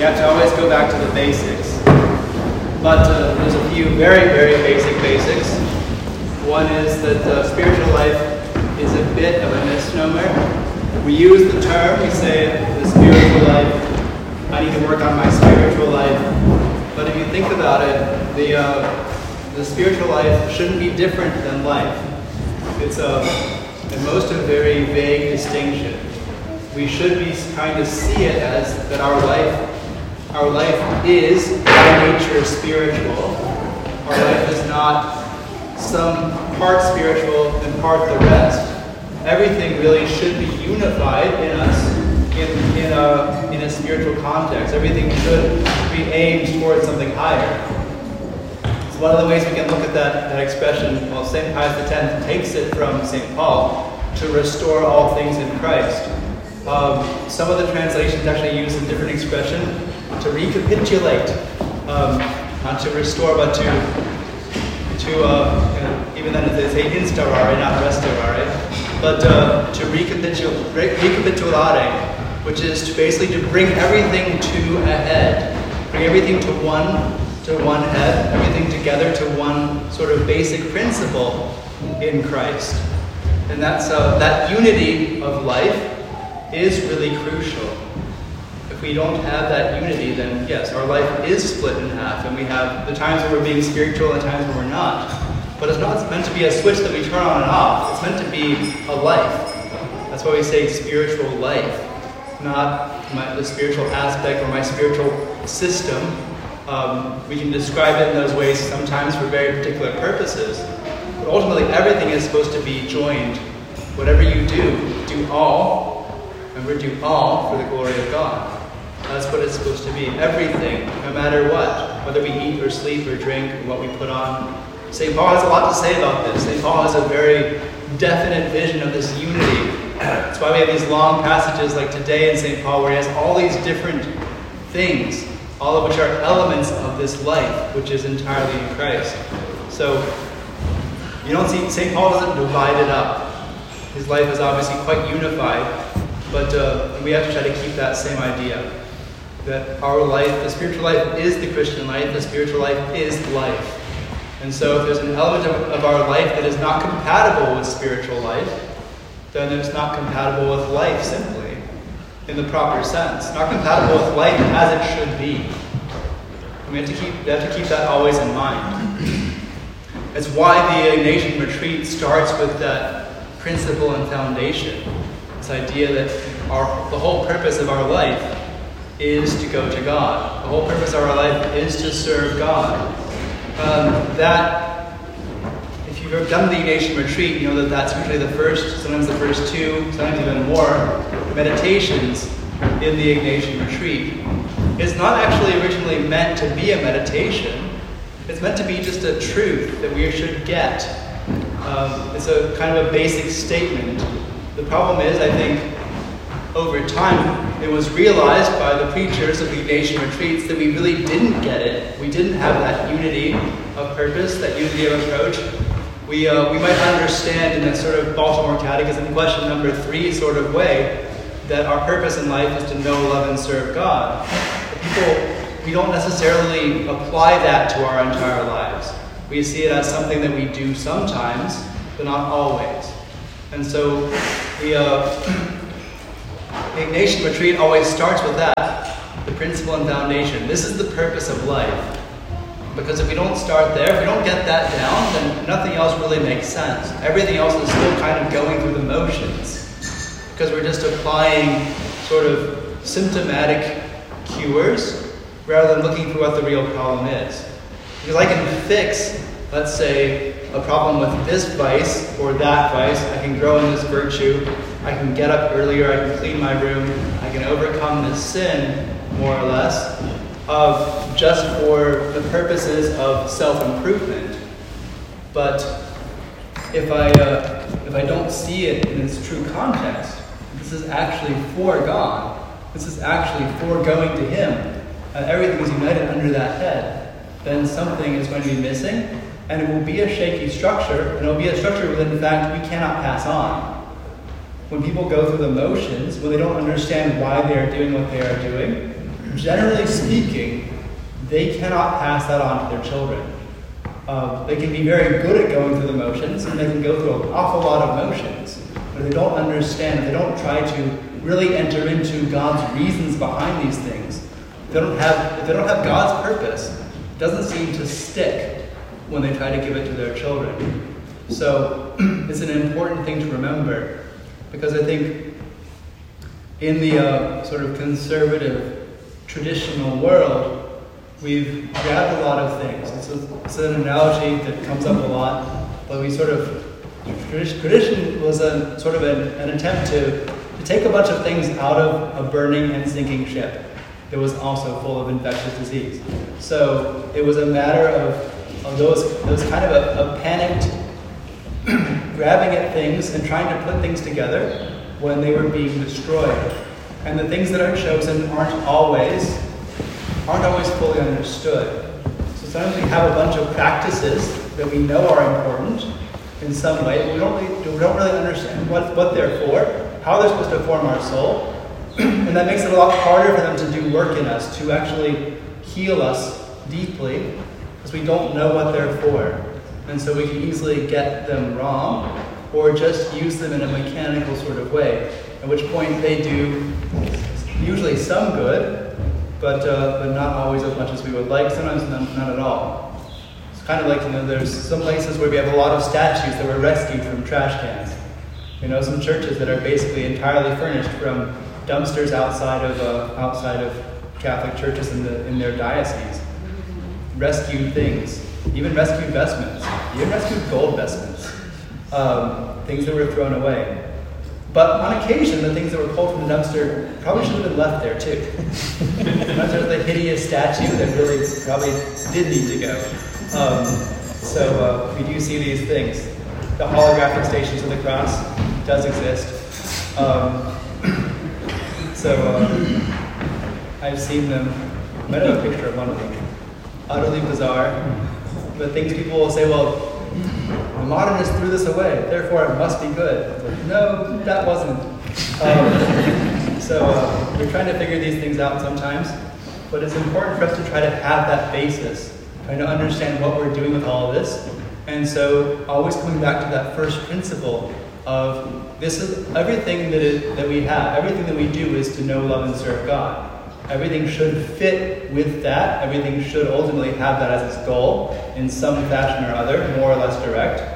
have to always go back to the basics. But there's a few very, very basics. One is that spiritual life is a bit of a misnomer. We use the term, we say the spiritual life, I need to work on my spiritual life. But if you think about it, the spiritual life shouldn't be different than life. It's at most a very vague distinction. We should be trying to see it as that our life is by nature spiritual. Our life is not some part spiritual and part the rest. Everything really should be unified in us in a spiritual context. Everything should be aimed towards something higher. So one of the ways we can look at that expression, well, St. Pius X takes it from St. Paul, to restore all things in Christ. Some of the translations actually use a different expression, to recapitulate, not to restore, but to even then they say instaurare, not restaurare, but to recapitulare, which is to basically to bring everything to a head, bring everything to one head, everything together to one sort of basic principle in Christ. And that's that unity of life is really crucial. If we don't have that unity, then yes, our life is split in half, and we have the times when we're being spiritual and the times when we're not. But it's not meant to be a switch that we turn on and off. It's meant to be a life. That's why we say spiritual life, not the spiritual aspect or my spiritual system. We can describe it in those ways sometimes for very particular purposes. But ultimately, everything is supposed to be joined. Whatever you do, do all, and we're do all for the glory of God. That's what it's supposed to be. Everything, no matter what, whether we eat or sleep or drink or what we put on. St. Paul has a lot to say about this. St. Paul has a very definite vision of this unity. That's why we have these long passages like today in St. Paul where he has all these different things, all of which are elements of this life, which is entirely in Christ. So, you don't see, St. Paul doesn't divide it up. His life is obviously quite unified, but we have to try to keep that same idea. That our life, the spiritual life is the Christian life, the spiritual life is life. And so if there's an element of our life that is not compatible with spiritual life, then it's not compatible with life simply, in the proper sense. Not compatible with life as it should be. And we have to keep that always in mind. It's why the Ignatian retreat starts with that principle and foundation. This idea that the whole purpose of our life is to go to God. The whole purpose of our life is to serve God. If you've done the Ignatian retreat, you know that that's usually the first, sometimes the first two, sometimes even more, meditations in the Ignatian retreat. It's not actually originally meant to be a meditation. It's meant to be just a truth that we should get. It's a kind of a basic statement. The problem is, I think, over time, it was realized by the preachers of the Ignatian retreats that we really didn't get it. We didn't have that unity of purpose, that unity of approach. We might understand in a sort of Baltimore Catechism question number 3 sort of way that our purpose in life is to know, love, and serve God. We don't necessarily apply that to our entire lives. We see it as something that we do sometimes, but not always. And so the Ignatian retreat always starts with that, the principle and foundation. This is the purpose of life. Because if we don't start there, if we don't get that down, then nothing else really makes sense. Everything else is still kind of going through the motions. Because we're just applying sort of symptomatic cures rather than looking for what the real problem is. Because I can fix, let's say, a problem with this vice or that vice. I can grow in this virtue. I can get up earlier. I can clean my room. I can overcome this sin, more or less, just for the purposes of self-improvement. But if I don't see it in its true context, this is actually for God. This is actually for going to Him. Everything is united under that head. Then something is going to be missing, and it will be a shaky structure, and it will be a structure that, in fact, we cannot pass on. When people go through the motions, when they don't understand why they are doing what they are doing, generally speaking, they cannot pass that on to their children. They can be very good at going through the motions, and they can go through an awful lot of motions, but they don't understand, they don't try to really enter into God's reasons behind these things. If they don't have God's purpose, it doesn't seem to stick when they try to give it to their children. So it's an important thing to remember, because I think in the sort of conservative, traditional world, we've grabbed a lot of things. It's an analogy that comes up a lot, but we sort of, tradition was a sort of an attempt to take a bunch of things out of a burning and sinking ship that was also full of infectious disease. So it was a matter of those kind of a panicked grabbing at things and trying to put things together when they were being destroyed. And the things that are chosen aren't always fully understood. So sometimes we have a bunch of practices that we know are important in some way, but we don't really understand what they're for, how they're supposed to form our soul, and that makes it a lot harder for them to do work in us, to actually heal us deeply, because we don't know what they're for. And so we can easily get them wrong, or just use them in a mechanical sort of way, at which point they do usually some good, but not always as much as we would like, sometimes none at all. It's kind of like, there's some places where we have a lot of statues that were rescued from trash cans. Some churches that are basically entirely furnished from dumpsters outside of Catholic churches in their diocese. Rescued things, even rescued vestments, even rescued gold vestments, things that were thrown away. But on occasion, the things that were pulled from the dumpster probably should have been left there too. Sometimes there's the hideous statue that really probably did need to go. So we do see these things. The holographic Stations of the Cross does exist. I've seen them. I might have a picture of one of them. Utterly bizarre. But things people will say, well, the modernists threw this away, therefore it must be good. Like, no, that wasn't. We're trying to figure these things out sometimes, but it's important for us to try to have that basis, trying to understand what we're doing with all of this. And so always coming back to that first principle of this is everything that we have, everything that we do is to know, love, and serve God. Everything should fit with that. Everything should ultimately have that as its goal in some fashion or other, more or less direct.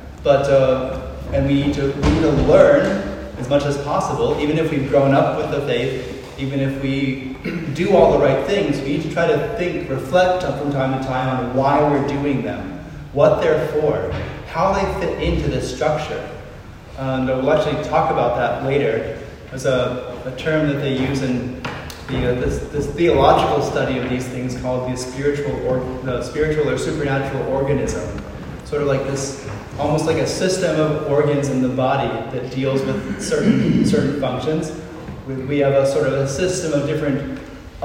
And we need to learn as much as possible, even if we've grown up with the faith, even if we do all the right things, we need to try to reflect from time to time on why we're doing them, what they're for, how they fit into this structure. And we'll actually talk about that later. There's a term that they use in this theological study of these things called the spiritual or supernatural organism. Sort of like this, almost like a system of organs in the body that deals with certain functions. We have a sort of a system of different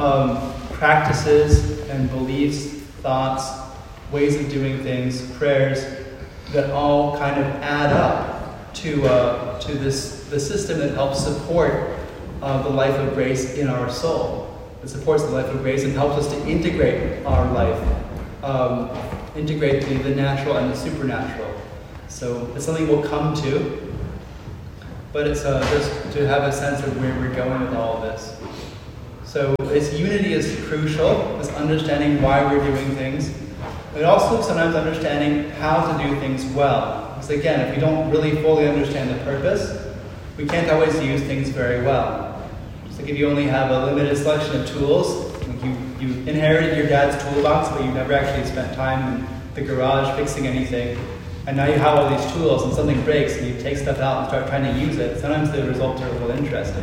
practices and beliefs, thoughts, ways of doing things, prayers, that all kind of add up to the system that helps support the life of grace in our soul. It supports the life of grace and helps us to integrate our life, integrate the natural and the supernatural. So it's something we'll come to, but it's just to have a sense of where we're going with all of this. So its unity is crucial, this understanding why we're doing things, but also sometimes understanding how to do things well. Because again, if we don't really fully understand the purpose, we can't always use things very well. Just like if you only have a limited selection of tools, like you inherited your dad's toolbox, but you never actually spent time in the garage fixing anything, and now you have all these tools and something breaks and you take stuff out and start trying to use it, sometimes the results are a little interesting.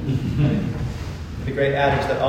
The great adage that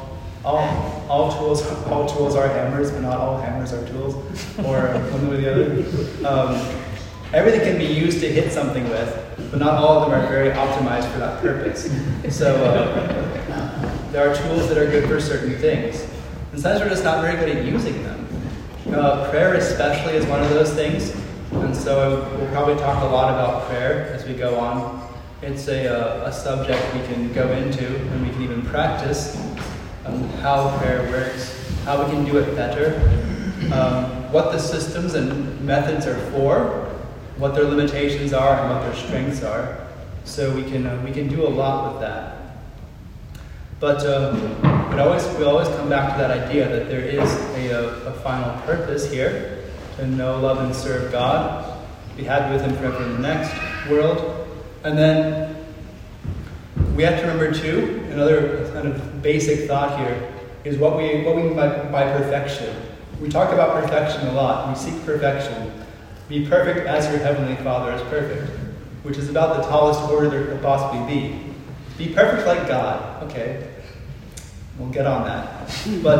all tools are hammers, but not all hammers are tools, or one or the other. Everything can be used to hit something with, but not all of them are very optimized for that purpose. So there are tools that are good for certain things, and sometimes we're just not very good at using them. Prayer especially is one of those things, and so we'll probably talk a lot about prayer as we go on. It's a subject we can go into and we can even practice. how prayer works, how we can do it better, what the systems and methods are for, what their limitations are and what their strengths are. So we can do a lot with that. But we always come back to that idea that there is a final purpose here, to know, love, and serve God, be happy with Him forever in the next world. And then we have to remember too, another kind of basic thought here, is what we mean by perfection. We talk about perfection a lot. We seek perfection. Be perfect as your heavenly Father is perfect, which is about the tallest order there could possibly be. Be perfect like God. Okay, we'll get on that. But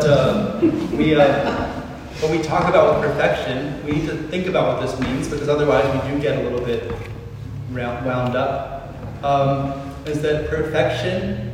when we talk about perfection, we need to think about what this means, because otherwise we do get a little bit wound up. Is that perfection?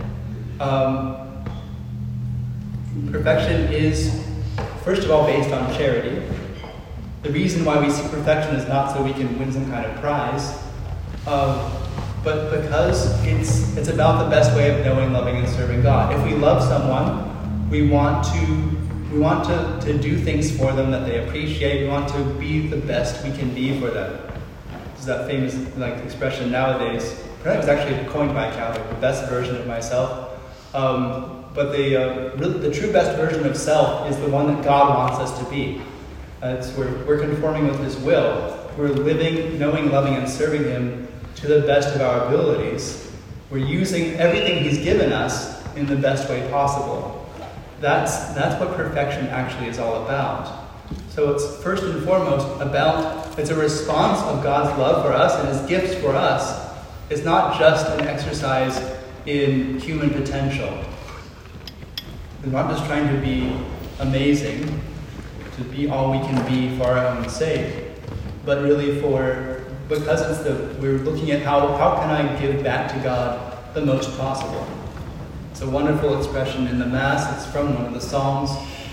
Perfection is, first of all, based on charity. The reason why we seek perfection is not so we can win some kind of prize, but because it's about the best way of knowing, loving, and serving God. If we love someone, we want to do things for them that they appreciate. We want to be the best we can be for them. There's that famous expression nowadays. It was actually coined by a Catholic, the best version of myself. But the true best version of self is the one that God wants us to be. We're conforming with His will. We're living, knowing, loving, and serving Him to the best of our abilities. We're using everything He's given us in the best way possible. That's what perfection actually is all about. So it's first and foremost it's a response of God's love for us and His gifts for us. It's not just an exercise in human potential. We're not just trying to be amazing, to be all we can be for our own sake, but really because we're looking at how can I give back to God the most possible. It's a wonderful expression in the Mass. It's from one of the Psalms.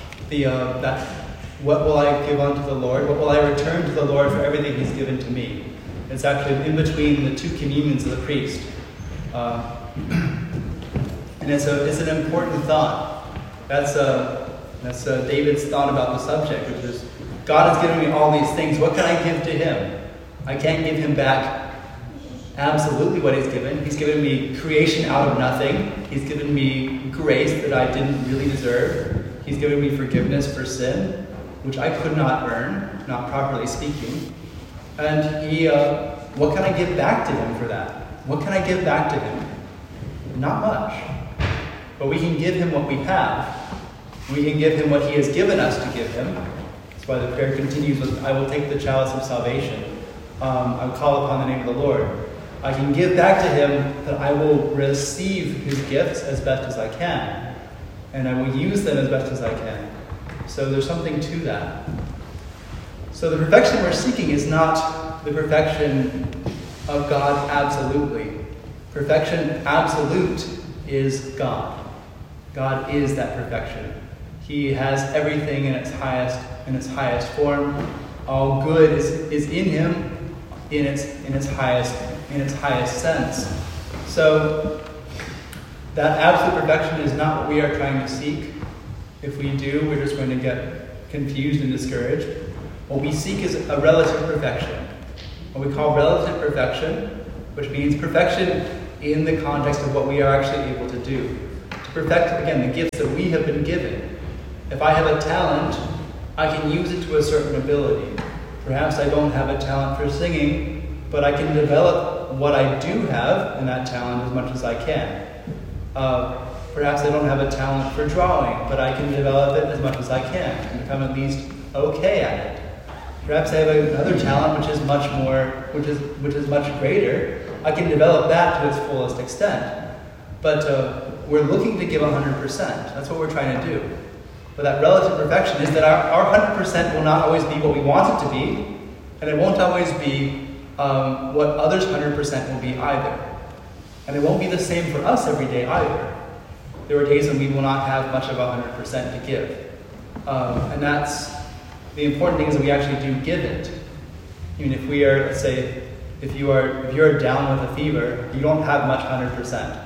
What will I give unto the Lord? What will I return to the Lord for everything He's given to me? It's actually in between the two communions of the priest. And it's an important thought. That's David's thought about the subject, which is, God has given me all these things. What can I give to Him? I can't give Him back absolutely what He's given. He's given me creation out of nothing. He's given me grace that I didn't really deserve. He's given me forgiveness for sin, which I could not earn, not properly speaking. And what can I give back to Him for that? What can I give back to Him? Not much. But we can give Him what we have. We can give Him what He has given us to give Him. That's why the prayer continues with, I will take the chalice of salvation. I will call upon the name of the Lord. I can give back to Him that I will receive His gifts as best as I can. And I will use them as best as I can. So there's something to that. So the perfection we're seeking is not the perfection of God absolutely. Perfection absolute is God. God is that perfection. He has everything in its highest form. All good is in Him in its highest sense. So that absolute perfection is not what we are trying to seek. If we do, we're just going to get confused and discouraged. What we seek is a relative perfection. What we call relative perfection, which means perfection in the context of what we are actually able to do. To perfect, again, the gifts that we have been given. If I have a talent, I can use it to a certain ability. Perhaps I don't have a talent for singing, but I can develop what I do have in that talent as much as I can. Perhaps I don't have a talent for drawing, but I can develop it as much as I can and become at least okay at it. Perhaps I have another talent which is much greater. I can develop that to its fullest extent. But we're looking to give 100%. That's what we're trying to do. But that relative perfection is that our 100% will not always be what we want it to be, and it won't always be what others' 100% will be either. And it won't be the same for us every day either. There are days when we will not have much of 100% to give. And that's the important thing, is that we actually do give it. Even if we are, let's say, if you're down with a fever, you don't have much 100%.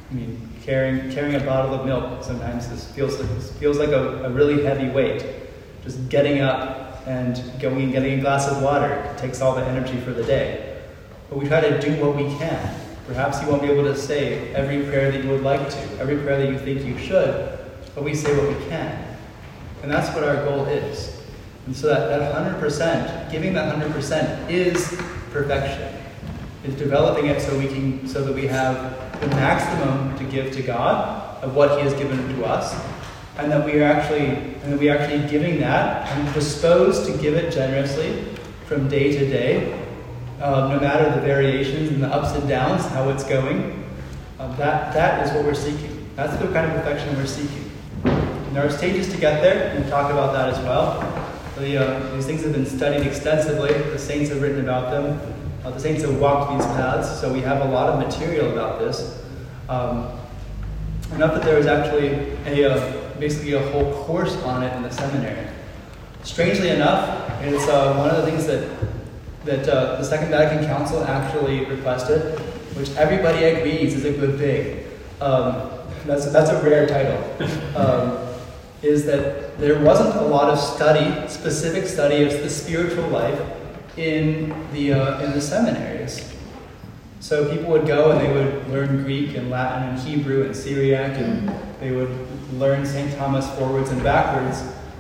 I mean, carrying a bottle of milk sometimes feels like a really heavy weight. Just getting up and going and getting a glass of water takes all the energy for the day. But we try to do what we can. Perhaps you won't be able to say every prayer that you would like to, every prayer that you think you should, but we say what we can. And that's what our goal is. And so that 100%, giving that 100% is perfection. It's developing it so that we have the maximum to give to God of what He has given to us, and that we are actually giving that and disposed to give it generously from day to day, no matter the variations and the ups and downs, how it's going. That is what we're seeking. That's the kind of perfection we're seeking. And there are stages to get there, and we'll talk about that as well. These things have been studied extensively. The saints have written about them. The saints have walked these paths, so we have a lot of material about this. Enough that there is actually basically a whole course on it in the seminary. Strangely enough, it's one of the things that the Second Vatican Council actually requested, which everybody agrees is a good thing. That's a rare title. Is that there wasn't a lot of specific study of the spiritual life in the seminaries. So people would go and they would learn Greek and Latin and Hebrew and Syriac, and they would learn St. Thomas forwards and backwards.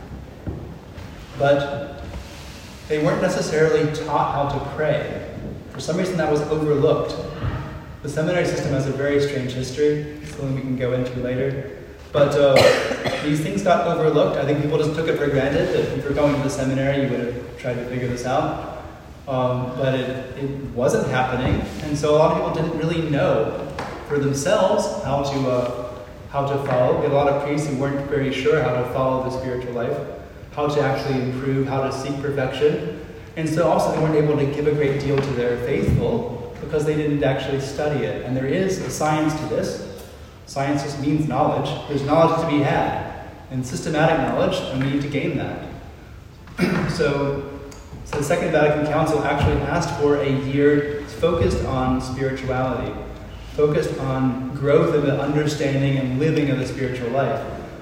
But they weren't necessarily taught how to pray. For some reason that was overlooked. The seminary system has a very strange history, something we can go into later. But these things got overlooked. I think people just took it for granted that if you're going to the seminary, you would have tried to figure this out. But it wasn't happening, and so a lot of people didn't really know for themselves how to follow. We had a lot of priests who weren't very sure how to follow the spiritual life, how to actually improve, how to seek perfection. And so also they weren't able to give a great deal to their faithful because they didn't actually study it. And there is a science to this. Science just means knowledge. There's knowledge to be had, and systematic knowledge, and we need to gain that. So the Second Vatican Council actually asked for a year focused on spirituality, focused on growth of the understanding and living of the spiritual life.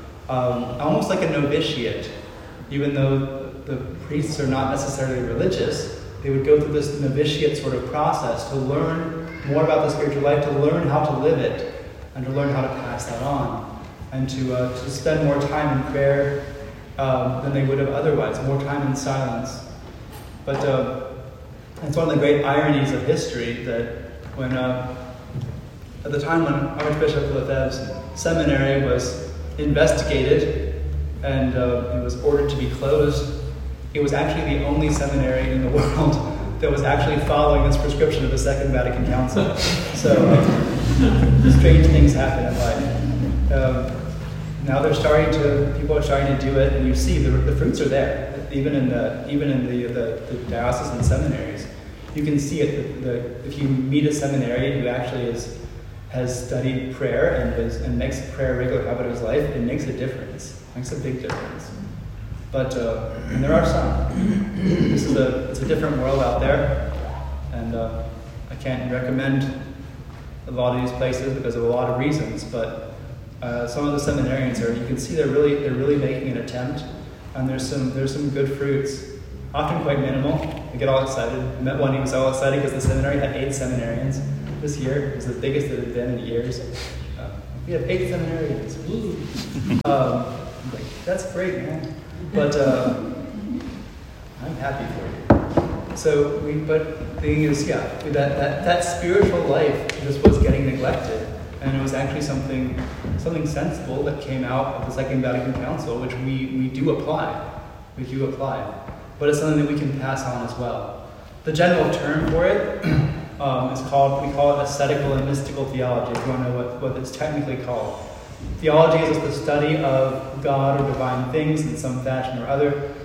Almost like a novitiate. Even though the priests are not necessarily religious, they would go through this novitiate sort of process to learn more about the spiritual life, to learn how to live it, and to learn how to pass that on, and to spend more time in prayer than they would have otherwise, more time in silence. But it's one of the great ironies of history that when, at the time when Archbishop Lefebvre's seminary was investigated and it was ordered to be closed, it was actually the only seminary in the world that was actually following this prescription of the Second Vatican Council. So strange things happen in life. Now people are starting to do it, and you see the fruits are there. Even in the diocesan seminaries, you can see it. If you meet a seminarian who actually has studied prayer and makes prayer a regular habit of his life, it makes a difference. It makes a big difference. But and there are some. It's a different world out there, and I can't recommend a lot of these places because of a lot of reasons. But some of the seminarians you can see they're really making an attempt. And there's some good fruits, often quite minimal. They get all excited. I met one, he was all excited because the seminary had 8 seminarians this year. It was the biggest it had been in years. We have 8 seminarians. Woo! I'm like, that's great, man. But I'm happy for you. But the thing is, that spiritual life just was getting neglected. And it was actually something sensible that came out of the Second Vatican Council, which we do apply. We do apply. But it's something that we can pass on as well. The general term for it we call it ascetical and mystical theology, if you want to know what it's technically called. Theology is just the study of God or divine things in some fashion or other.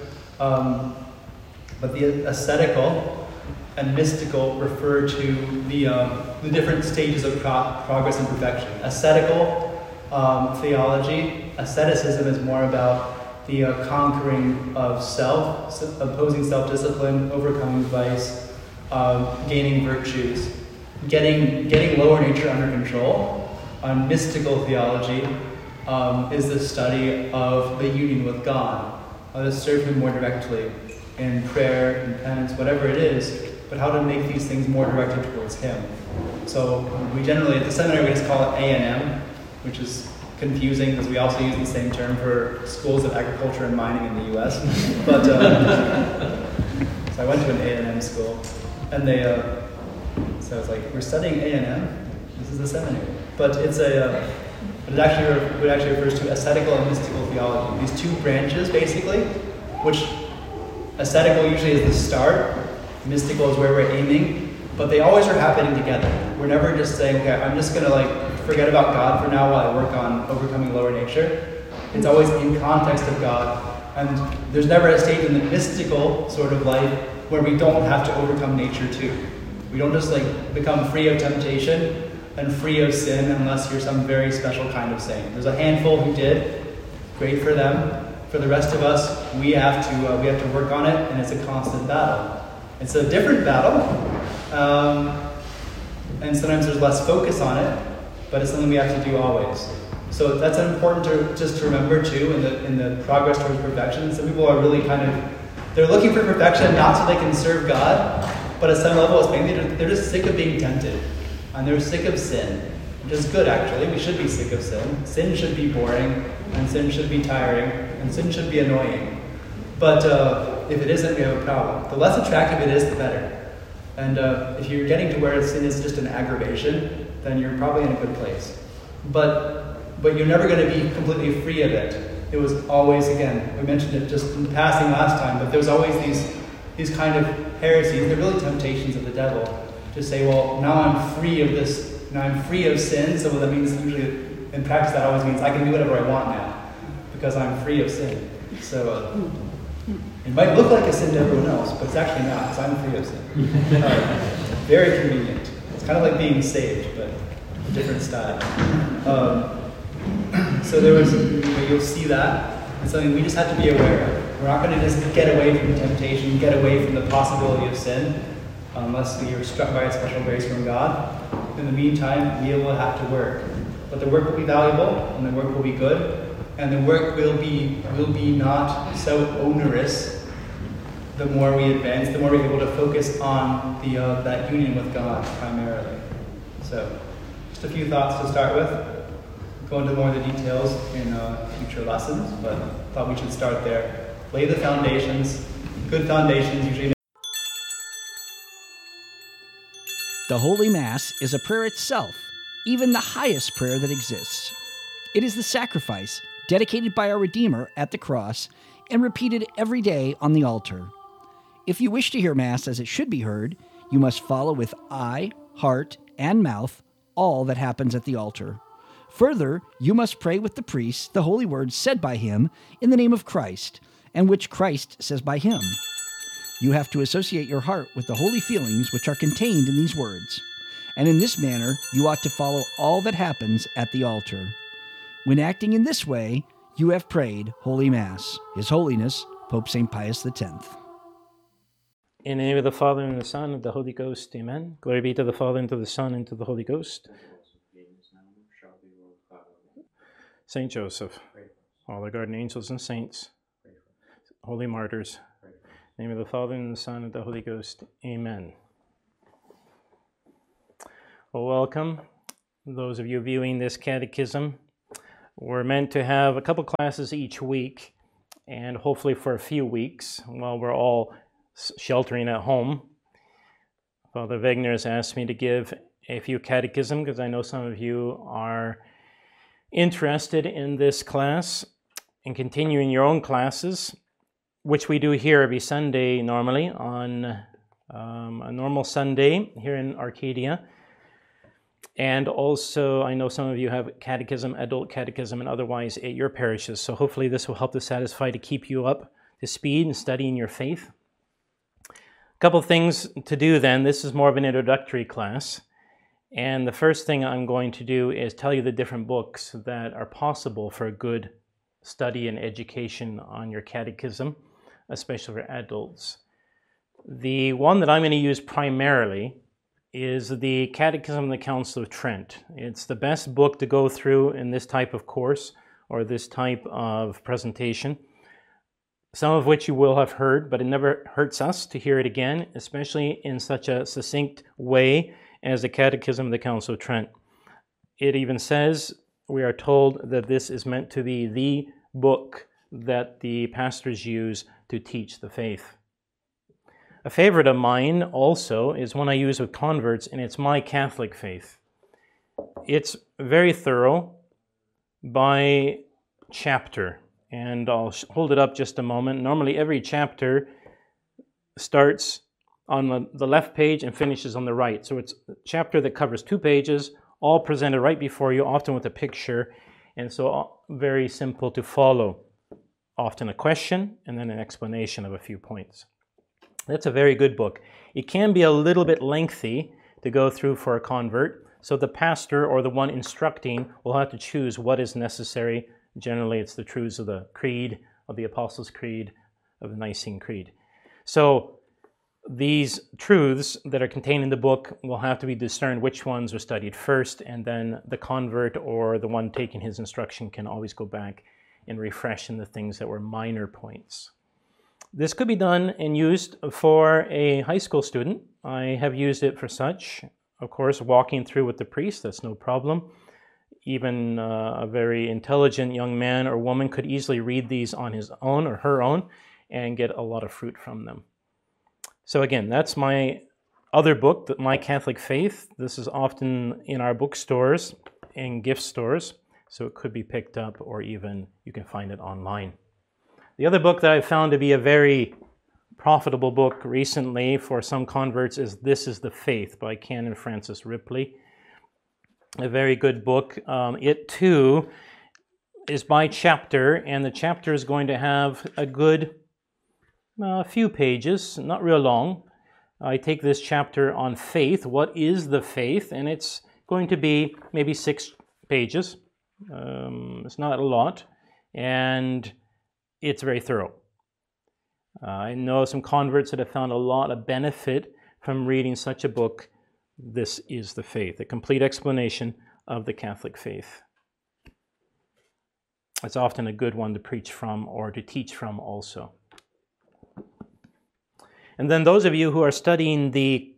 But the ascetical and mystical refer to the different stages of progress and perfection. Ascetical theology, asceticism is more about the conquering of self, opposing self-discipline, overcoming vice, gaining virtues, getting lower nature under control, on mystical theology is the study of the union with God, how to serve Him more directly in prayer, in penance, whatever it is, but how to make these things more directed towards Him. So we generally, at the seminary, we just call it A&M, which is confusing because we also use the same term for schools of agriculture and mining in the U.S. But so I went to an A&M school, and so I was like, we're studying A&M? This is the seminary. But it's it actually refers to ascetical and mystical theology. These two branches, basically, which ascetical usually is the start, mystical is where we're aiming, but they always are happening together. We're never just saying, okay, I'm just going to forget about God for now while I work on overcoming lower nature. It's always in context of God, and there's never a stage in the mystical sort of life where we don't have to overcome nature too. We don't just become free of temptation and free of sin unless you're some very special kind of saint. There's a handful who did, great for them. For the rest of us, we have to work on it, and it's a constant battle. It's a different battle, and sometimes there's less focus on it, but it's something we have to do always. So that's important to remember too in the progress towards perfection. Some people are really they're looking for perfection not so they can serve God, but at some level it's maybe they're just sick of being tempted. And they're sick of sin, which is good actually. We should be sick of sin. Sin should be boring, and sin should be tiring, and sin should be annoying. But if it isn't, we have a problem. The less attractive it is, the better. And if you're getting to where sin is just an aggravation, then you're probably in a good place. But you're never going to be completely free of it. It was always, again, we mentioned it just in passing last time, but there's always these kind of heresies. They're really temptations of the devil. To say, well, now I'm free of this, now I'm free of sin, so that means usually, in practice, that always means I can do whatever I want now, because I'm free of sin. So, it might look like a sin to everyone else, but it's actually not, because I'm free of sin. Very convenient. It's kind of like being saved, but a different style. So you'll see that. It's something we just have to be aware of. We're not going to just get away from temptation, get away from the possibility of sin, unless we are struck by a special grace from God. In the meantime, we will have to work. But the work will be valuable, and the work will be good, and the work will be not so onerous the more we advance, the more we're able to focus on that union with God primarily. So, just a few thoughts to start with. Go into more of the details in future lessons, but thought we should start there. Lay the foundations. Good foundations usually. The Holy Mass is a prayer itself, even the highest prayer that exists. It is the sacrifice dedicated by our Redeemer at the cross and repeated every day on the altar. If you wish to hear Mass as it should be heard, you must follow with eye, heart, and mouth all that happens at the altar. Further, you must pray with the priest the holy words said by him in the name of Christ, and which Christ says by him. You have to associate your heart with the holy feelings which are contained in these words, and in this manner you ought to follow all that happens at the altar. When acting in this way, you have prayed Holy Mass. His Holiness, Pope St. Pius X. In the name of the Father, and the Son, and the Holy Ghost, amen. Glory be to the Father, and to the Son, and to the Holy Ghost. Saint Joseph, all the guardian angels and saints, holy martyrs, in the name of the Father, and the Son, and the Holy Ghost, amen. Well, welcome, those of you viewing this catechism. We're meant to have a couple classes each week, and hopefully for a few weeks, while we're all sheltering at home. Father Wegner has asked me to give a few catechism because I know some of you are interested in this class and continuing your own classes, which we do here every Sunday normally on a normal Sunday here in Arcadia. And also, I know some of you have catechism, adult catechism, and otherwise at your parishes. So hopefully this will help to satisfy to keep you up to speed and studying your faith. A couple things to do then. This is more of an introductory class. And the first thing I'm going to do is tell you the different books that are possible for a good study and education on your catechism, especially for adults. The one that I'm going to use primarily is the Catechism of the Council of Trent. It's the best book to go through in this type of course or this type of presentation, some of which you will have heard, but it never hurts us to hear it again, especially in such a succinct way as the Catechism of the Council of Trent. It even says, we are told that this is meant to be the book that the pastors use to teach the faith. A favorite of mine also is one I use with converts, and it's My Catholic Faith. It's very thorough by chapter, and I'll hold it up just a moment. Normally every chapter starts on the left page and finishes on the right. So it's a chapter that covers 2 pages, all presented right before you, often with a picture, and so very simple to follow. Often a question and then an explanation of a few points. That's a very good book. It can be a little bit lengthy to go through for a convert, so the pastor or the one instructing will have to choose what is necessary. Generally, it's the truths of the Creed, of the Apostles' Creed, of the Nicene Creed. So these truths that are contained in the book will have to be discerned which ones are studied first, and then the convert or the one taking his instruction can always go back and refresh in the things that were minor points. This could be done and used for a high school student. I have used it for such. Of course, walking through with the priest, that's no problem. Even a very intelligent young man or woman could easily read these on his own or her own and get a lot of fruit from them. So again, that's my other book, My Catholic Faith. This is often in our bookstores and gift stores, so it could be picked up or even you can find it online. The other book that I found to be a very profitable book recently for some converts is This is the Faith by Canon Francis Ripley. A very good book. It too is by chapter, and the chapter is going to have a good few pages, not real long. I take this chapter on faith. What is the faith? And it's going to be maybe 6 pages. It's not a lot, and it's very thorough. I know some converts that have found a lot of benefit from reading such a book. This is the Faith, a complete explanation of the Catholic faith. It's often a good one to preach from or to teach from also. And then those of you who are studying the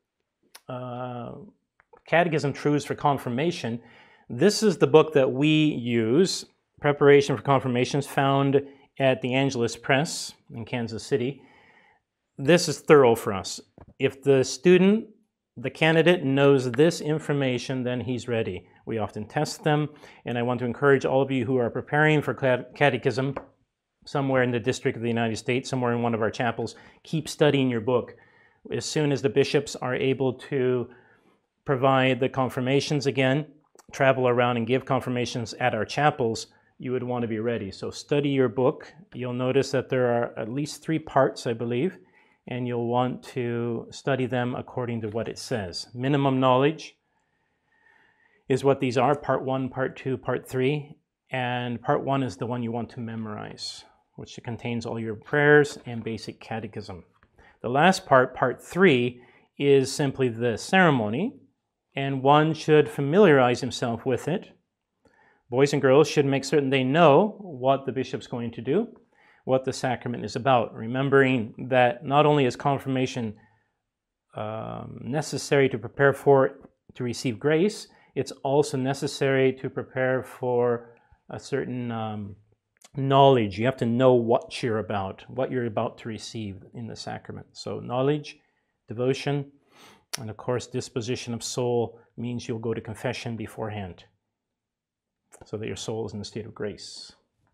Catechism Truths for Confirmation, this is the book that we use, Preparation for Confirmations, found at the Angelus Press in Kansas City. This is thorough for us. If the student, the candidate, knows this information, then he's ready. We often test them, and I want to encourage all of you who are preparing for catechism somewhere in the District of the United States, somewhere in one of our chapels, keep studying your book. As soon as the bishops are able to provide the confirmations again, travel around and give confirmations at our chapels, you would want to be ready. So study your book. You'll notice that there are at least 3 parts, I believe, and you'll want to study them according to what it says. Minimum knowledge is what these are, part 1, part 2, part 3, and part 1 is the one you want to memorize, which contains all your prayers and basic catechism. The last part, part 3, is simply the ceremony, and one should familiarize himself with it. Boys and girls should make certain they know what the bishop's going to do, what the sacrament is about, remembering that not only is confirmation necessary to prepare to receive grace, it's also necessary to prepare for a certain knowledge. You have to know what you're about to receive in the sacrament. So knowledge, devotion, and of course disposition of soul means you'll go to confession beforehand, so that your soul is in a state of grace.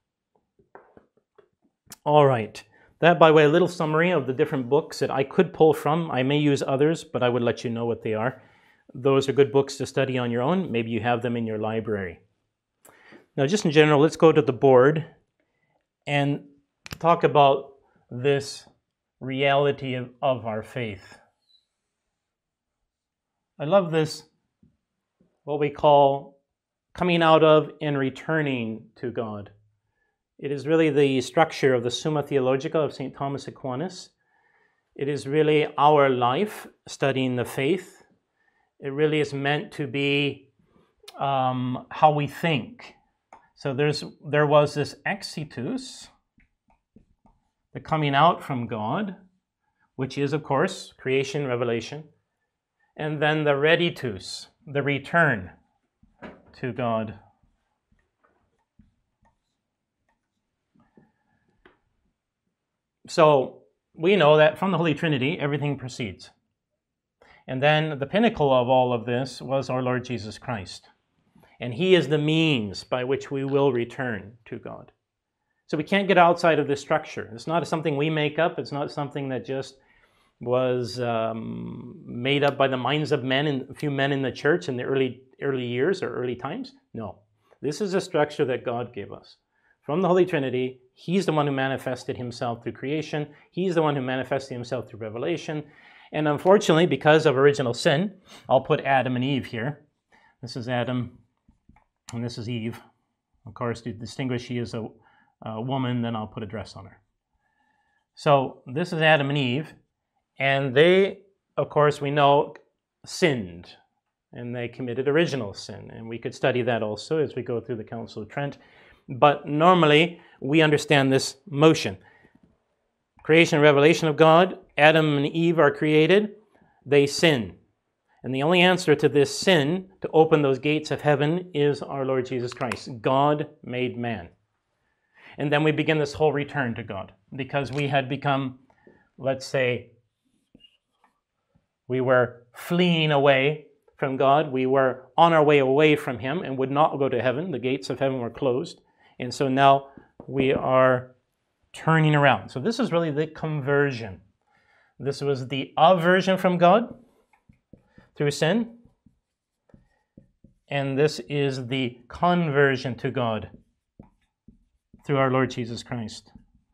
All right, that by way a little summary of the different books that I could pull from. I may use others, but I would let you know what they are. Those are good books to study on your own. Maybe you have them in your library. Now, just in general, let's go to the board and talk about this reality of our faith. I love this, what we call coming out of and returning to God. It is really the structure of the Summa Theologica of St. Thomas Aquinas. It is really our life studying the faith, It really is meant to be how we think. So there was this exitus, the coming out from God, which is, of course, creation, revelation, and then the reditus, the return to God. So we know that from the Holy Trinity, everything proceeds. And then the pinnacle of all of this was our Lord Jesus Christ. And he is the means by which we will return to God. So we can't get outside of this structure. It's not something we make up. It's not something that just was made up by the minds of men and a few men in the church in the early years or early times. No. This is a structure that God gave us. From the Holy Trinity, he's the one who manifested himself through creation. He's the one who manifested himself through revelation. And unfortunately, because of original sin, I'll put Adam and Eve here. This is Adam, and this is Eve. Of course, to distinguish she is a woman, then I'll put a dress on her. So this is Adam and Eve, and they, of course, we know, sinned, and they committed original sin. And we could study that also as we go through the Council of Trent. But normally, we understand this motion. Creation and revelation of God, Adam and Eve are created, they sin. And the only answer to this sin, to open those gates of heaven, is our Lord Jesus Christ. God made man. And then we begin this whole return to God, because we had become, let's say, we were fleeing away from God. We were on our way away from him and would not go to heaven. The gates of heaven were closed. And so now we are turning around. So this is really the conversion. This was the aversion from God through sin. And this is the conversion to God through our Lord Jesus Christ.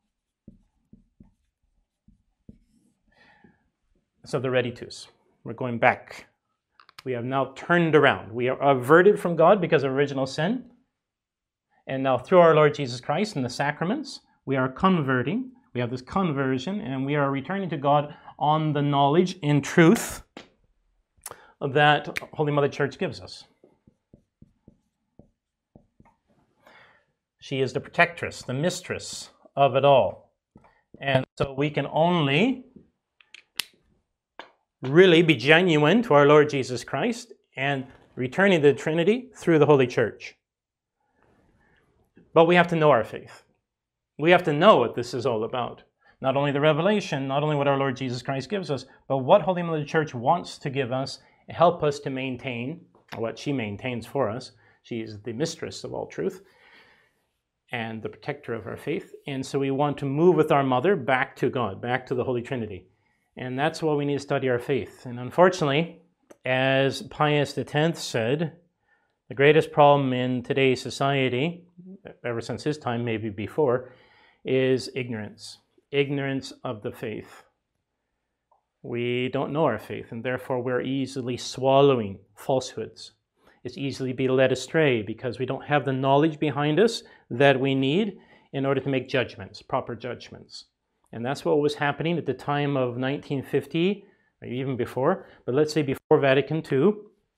So the reditus. We're going back. We have now turned around. We are averted from God because of original sin. And now through our Lord Jesus Christ and the sacraments, we are converting. We have this conversion, and we are returning to God on the knowledge and truth that Holy Mother Church gives us. She is the protectress, the mistress of it all. And so we can only really be genuine to our Lord Jesus Christ and returning to the Trinity through the Holy Church. But we have to know our faith. We have to know what this is all about. Not only the revelation, not only what our Lord Jesus Christ gives us, but what Holy Mother Church wants to give us, help us to maintain, what she maintains for us. She is the mistress of all truth and the protector of our faith. And so we want to move with our mother back to God, back to the Holy Trinity. And that's why we need to study our faith. And unfortunately, as Pius X said, the greatest problem in today's society, ever since his time, maybe before, is ignorance. Ignorance of the faith. We don't know our faith, and therefore we're easily swallowing falsehoods. It's easily be led astray because we don't have the knowledge behind us that we need in order to make judgments, proper judgments. And that's what was happening at the time of 1950, or even before, but let's say before Vatican II.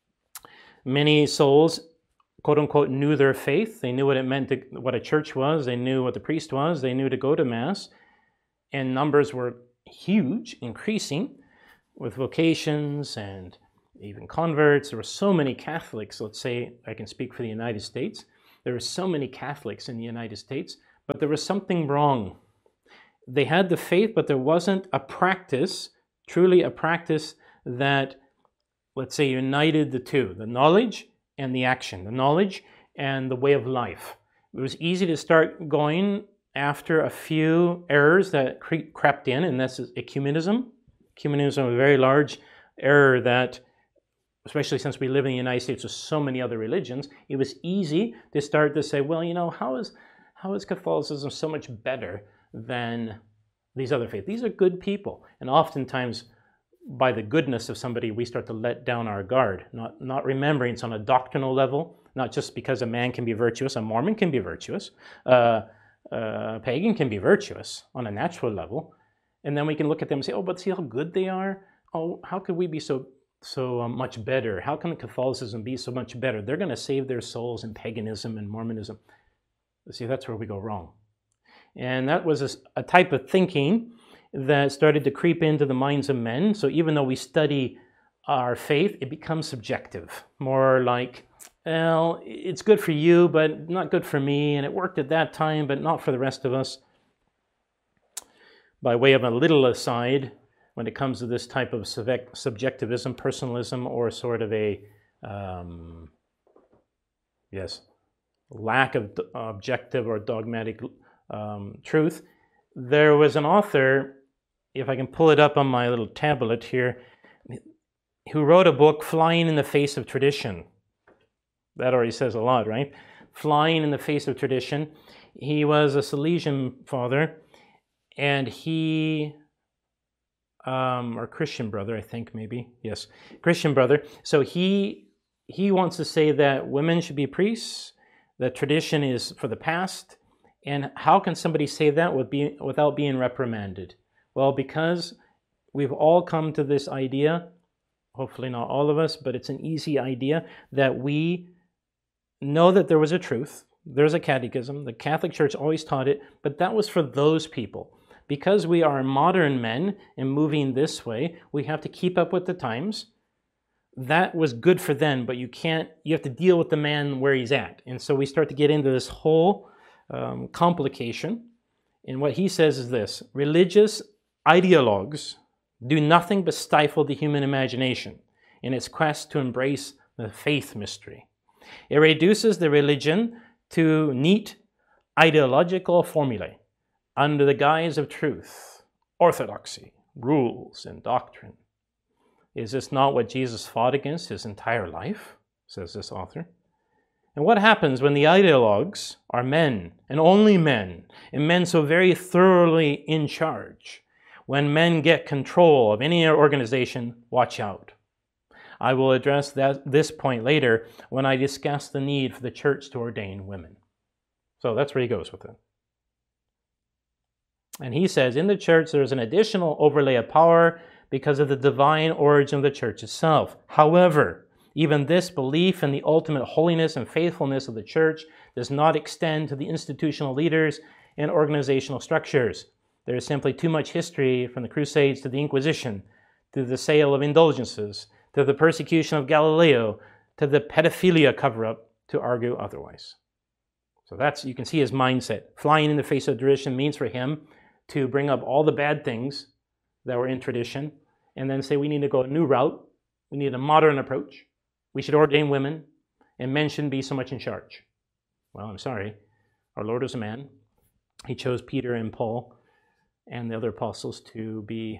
Many souls, quote unquote, knew their faith. They knew what it meant, what a church was. They knew what the priest was. They knew to go to Mass. And numbers were huge, increasing, with vocations and even converts. There were so many Catholics, let's say, I can speak for the United States. There were so many Catholics in the United States, but there was something wrong. They had the faith, but there wasn't a practice, truly a practice that, let's say, united the two, the knowledge and the action, the knowledge and the way of life. It was easy to start going after a few errors that crept in, and this is ecumenism. Ecumenism is a very large error that, especially since we live in the United States with so many other religions, it was easy to start to say, well, you know, how is Catholicism so much better than these other faiths? These are good people. And oftentimes, by the goodness of somebody, we start to let down our guard, not remembering it's on a doctrinal level, not just because a man can be virtuous, a Mormon can be virtuous, a pagan can be virtuous on a natural level. And then we can look at them and say, oh, but see how good they are? Oh, how could we be so so much better? How can Catholicism be so much better? They're going to save their souls in paganism and Mormonism. See, that's where we go wrong. And that was a type of thinking that started to creep into the minds of men. So even though we study our faith, it becomes subjective. More like, well, it's good for you, but not good for me. And it worked at that time, but not for the rest of us. By way of a little aside, when it comes to this type of subjectivism, personalism, or sort of a, lack of objective or dogmatic truth, there was an author, if I can pull it up on my little tablet here, who wrote a book, Flying in the Face of Tradition. That already says a lot, right? Flying in the Face of Tradition. He was a Salesian father, and he, or Christian brother, I think maybe. Yes, Christian brother. So he wants to say that women should be priests, that tradition is for the past, and how can somebody say that without being reprimanded? Well, because we've all come to this idea, hopefully not all of us, but it's an easy idea, that we know that there was a truth, there's a catechism, the Catholic Church always taught it, but that was for those people. Because we are modern men and moving this way, we have to keep up with the times. That was good for them, but you have to deal with the man where he's at. And so we start to get into this whole complication. And what he says is this: religious ideologues do nothing but stifle the human imagination in its quest to embrace the faith mystery. It reduces the religion to neat ideological formulae under the guise of truth, orthodoxy, rules, and doctrine. Is this not what Jesus fought against his entire life? Says this author. And what happens when the ideologues are men, and only men, and men so very thoroughly in charge? When men get control of any organization, watch out. I will address this point later when I discuss the need for the church to ordain women. So that's where he goes with it. And he says, in the church, there's an additional overlay of power because of the divine origin of the church itself. However, even this belief in the ultimate holiness and faithfulness of the church does not extend to the institutional leaders and organizational structures. There is simply too much history from the Crusades to the Inquisition, to the sale of indulgences, to the persecution of Galileo, to the pedophilia cover-up to argue otherwise. So you can see his mindset. Flying in the face of tradition means for him to bring up all the bad things that were in tradition and then say we need to go a new route, we need a modern approach, we should ordain women, and men shouldn't be so much in charge. Well, I'm sorry. Our Lord was a man. He chose Peter and Paul and the other apostles to be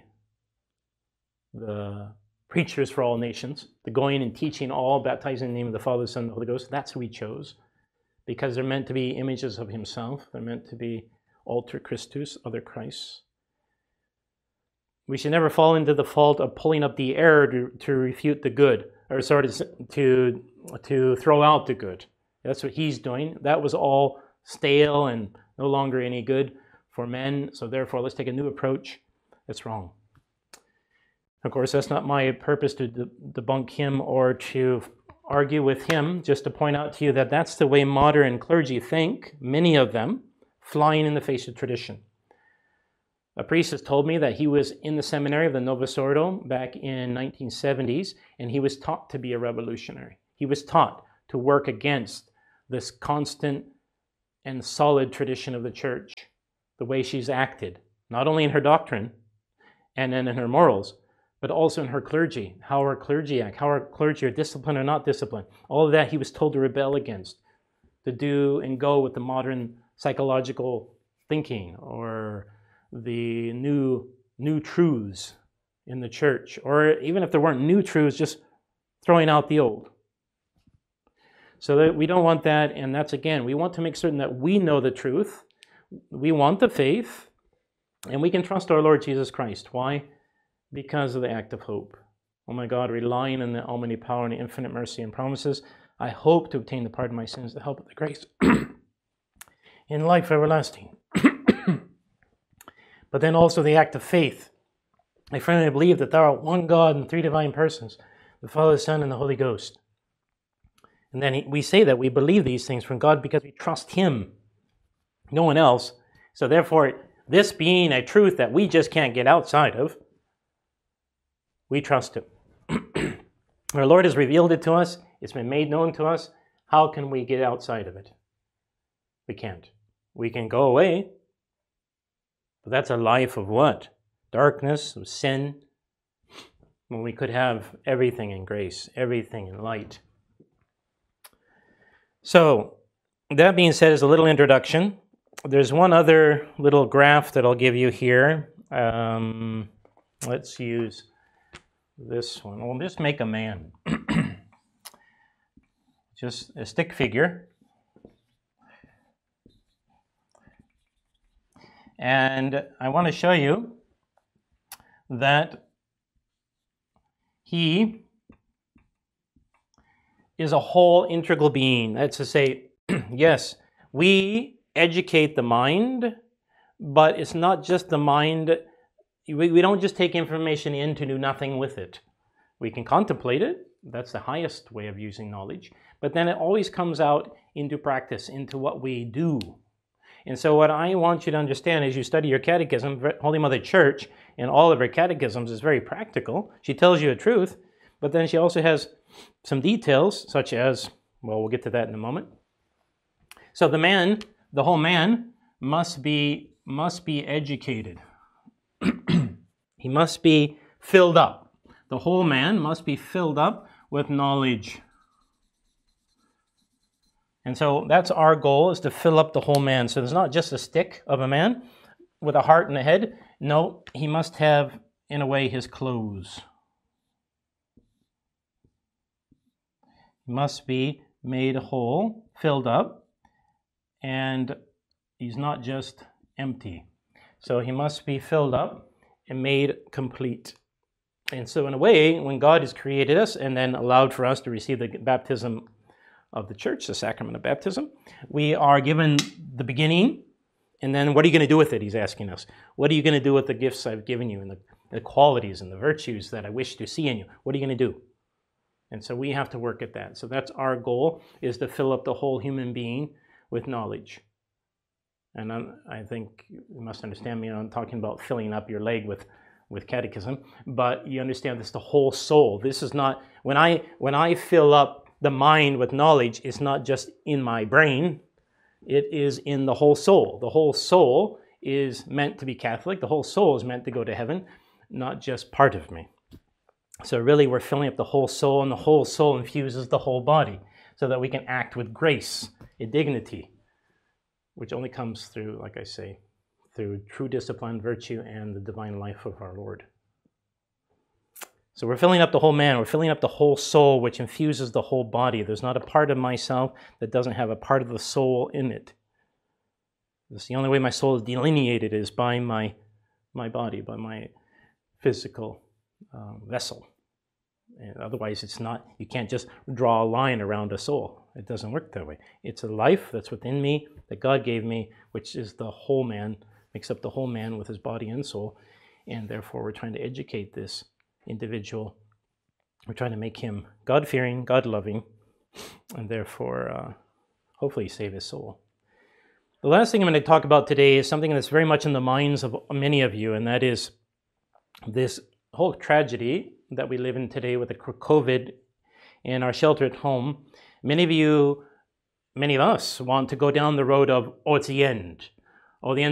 the preachers for all nations, the going and teaching all, baptizing in the name of the Father, the Son, and the Holy Ghost. That's who he chose, because they're meant to be images of himself. They're meant to be alter Christus, other Christs. We should never fall into the fault of pulling up the error to refute the good, or sort of to throw out the good. That's what he's doing. That was all stale and no longer any good for men, so therefore let's take a new approach. That's wrong. Of course, that's not my purpose to debunk him or to argue with him, just to point out to you that that's the way modern clergy think, many of them, flying in the face of tradition. A priest has told me that he was in the seminary of the Novus Ordo back in 1970s, and he was taught to be a revolutionary. He was taught to work against this constant and solid tradition of the church, the way she's acted, not only in her doctrine and in her morals, but also in her clergy, how her clergy act, how her clergy are disciplined or not disciplined. All of that he was told to rebel against, to do and go with the modern psychological thinking or the new truths in the church, or even if there weren't new truths, just throwing out the old. So that we don't want that, and that's again, we want to make certain that we know the truth, we want the faith, and we can trust our Lord Jesus Christ. Why? Because of the act of hope. Oh my God, relying on the almighty power and the infinite mercy and promises, I hope to obtain the pardon of my sins, the help of the grace in life everlasting. But then also the act of faith. I firmly believe that there are one God and three divine persons, the Father, the Son, and the Holy Ghost. And then we say that we believe these things from God because we trust Him, no one else. So therefore, this being a truth that we just can't get outside of, we trust Him. Our Lord has revealed it to us. It's been made known to us. How can we get outside of it? We can't. We can go away, but that's a life of what? Darkness, of sin, when we could have everything in grace, everything in light. So, that being said, is a little introduction. There's one other little graph that I'll give you here. Let's use this one. We'll just make a man. Just a stick figure. And I want to show you that he is a whole integral being. That's to say, yes, we educate the mind, but it's not just the mind. We don't just take information in to do nothing with it. We can contemplate it. That's the highest way of using knowledge. But then it always comes out into practice, into what we do. And so what I want you to understand as you study your catechism, Holy Mother Church, in all of her catechisms, is very practical. She tells you a truth, but then she also has some details, such as, well, we'll get to that in a moment. So the whole man, must be educated. He must be filled up. The whole man must be filled up with knowledge. And so that's our goal, is to fill up the whole man. So there's not just a stick of a man with a heart and a head. No, he must have, in a way, his clothes. He must be made whole, filled up, and he's not just empty. So he must be filled up and made complete. And so in a way, when God has created us and then allowed for us to receive the baptism of the church, the sacrament of baptism, we are given the beginning, and then what are you going to do with it, he's asking us. What are you going to do with the gifts I've given you, and the qualities and the virtues that I wish to see in you? What are you going to do? And so we have to work at that. So that's our goal, is to fill up the whole human being with knowledge. And I think you must understand me, I'm talking about filling up your leg with catechism, but you understand this, the whole soul. This is not, when I fill up the mind with knowledge, it's not just in my brain, it is in the whole soul. The whole soul is meant to be Catholic. The whole soul is meant to go to heaven, not just part of me. So really we're filling up the whole soul, and the whole soul infuses the whole body so that we can act with grace and dignity, which only comes through, like I say, through true discipline, virtue, and the divine life of our Lord. So we're filling up the whole man, we're filling up the whole soul, which infuses the whole body. There's not a part of myself that doesn't have a part of the soul in it. It's the only way my soul is delineated is by my body, by my physical vessel. And otherwise, it's not, you can't just draw a line around a soul. It doesn't work that way. It's a life that's within me, that God gave me, which is the whole man, makes up the whole man with his body and soul. And therefore, we're trying to educate this individual. We're trying to make him God-fearing, God-loving, and therefore, hopefully save his soul. The last thing I'm going to talk about today is something that's very much in the minds of many of you, and that is this whole tragedy that we live in today with the COVID and our shelter at home. Many of us want to go down the road of, oh, it's the end. Oh, the end